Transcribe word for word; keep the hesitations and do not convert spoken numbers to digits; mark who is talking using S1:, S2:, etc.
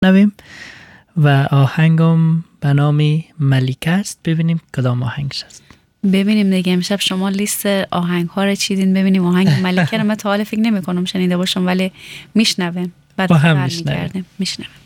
S1: نویم و آهنگم به نام ملیکه است. ببینیم کدام آهنگش است.
S2: ببینیم دیگه. امشب شما لیست آهنگ ها رو چیدین، ببینیم آهنگ ملیکه رو من تا حالا فکر نمی کنم شنیده باشم، ولی میشنویم بعد
S1: با هم
S2: برمیگردیم میشنویم.